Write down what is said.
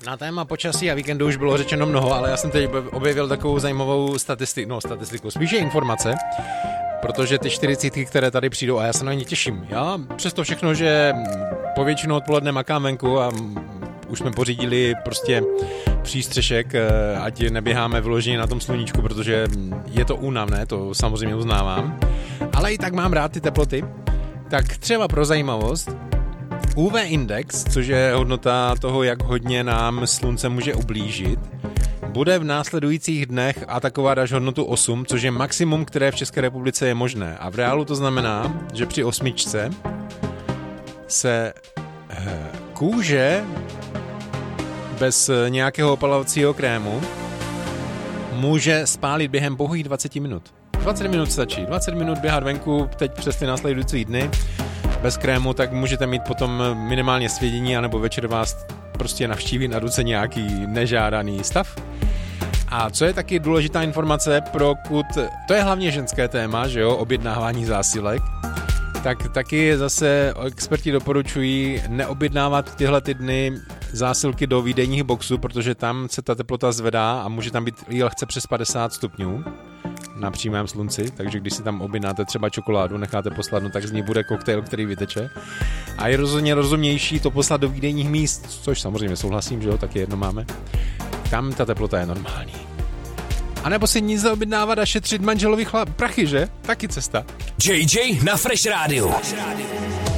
Na téma počasí a víkendu už bylo řečeno mnoho, ale já jsem teď objevil takovou zajímavou statistiku, spíše informace, protože ty 40, které tady přijdou, a já se na ně těším. Já přesto všechno, že po většinu odpoledne makám venku a už jsme pořídili prostě přístřešek, ať neběháme vyloženě na tom sluníčku, protože je to únavné, to samozřejmě uznávám, ale i tak mám rád ty teploty. Tak třeba pro zajímavost, UV index, což je hodnota toho, jak hodně nám slunce může ublížit, bude v následujících dnech atakovat až hodnotu 8, což je maximum, které v České republice je možné. A v reálu to znamená, že při 8 se kůže bez nějakého opalovacího krému může spálit během pouhých 20 minut. 20 minut stačí. 20 minut běhat venku teď přes ty následující dny bez krému, tak můžete mít potom minimálně svědění, anebo večer vás prostě navštíví na ruce nějaký nežádaný stav. A co je taky důležitá informace, to je hlavně ženské téma, že jo, objednávání zásilek, tak taky zase experti doporučují neobjednávat tyhle ty dny zásilky do výdejních boxů, protože tam se ta teplota zvedá a může tam být i lehce přes 50 stupňů na přímém slunci, takže když si tam objednáte třeba čokoládu, necháte poslat, tak z ní bude koktejl, který vyteče. A je rozhodně rozumnější to poslat do výdejních míst, což samozřejmě souhlasím, že jo, taky jedno máme. Tam ta teplota je normální. A nebo si nic zaobjednávat a šetřit manželovi prachy, že? Taky cesta. JJ na Fresh Rádiu.